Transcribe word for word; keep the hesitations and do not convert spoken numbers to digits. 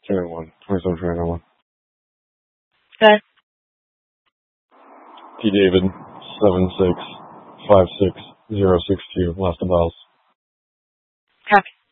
two ninety-one, twenty-seven twenty ninety-one. Okay. T. David, seven six five six zero six two, last of Biles. Copy.